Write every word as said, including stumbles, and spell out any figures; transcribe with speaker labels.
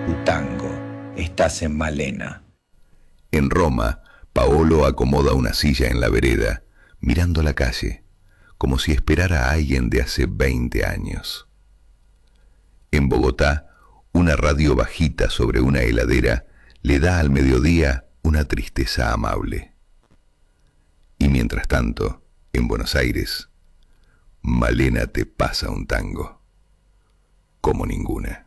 Speaker 1: tu tango. Estás en Malena.
Speaker 2: En Roma, Paolo acomoda una silla en la vereda, mirando la calle, como si esperara a alguien de hace veinte años. En Bogotá, una radio bajita sobre una heladera le da al mediodía una tristeza amable. Y mientras tanto, en Buenos Aires, Malena te pasa un tango como ninguna.